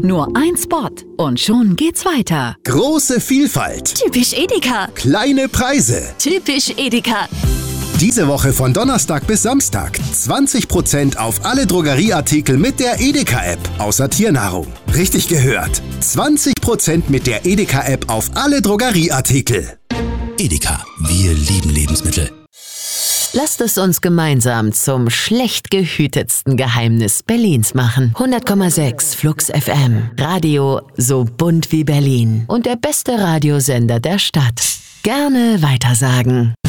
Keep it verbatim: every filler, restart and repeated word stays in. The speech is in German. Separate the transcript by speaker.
Speaker 1: Nur ein Spot und schon geht's weiter.
Speaker 2: Große Vielfalt.
Speaker 1: Typisch Edeka.
Speaker 2: Kleine Preise.
Speaker 1: Typisch Edeka.
Speaker 2: Diese Woche von Donnerstag bis Samstag zwanzig Prozent auf alle Drogerieartikel mit der Edeka-App, außer Tiernahrung. Richtig gehört. zwanzig Prozent mit der Edeka-App auf alle Drogerieartikel.
Speaker 3: Edeka, wir lieben Lebensmittel.
Speaker 4: Lasst es uns gemeinsam zum schlecht gehütetsten Geheimnis Berlins machen. hundert Komma sechs Flux F M. Radio so bunt wie Berlin. Und der beste Radiosender der Stadt. Gerne weitersagen.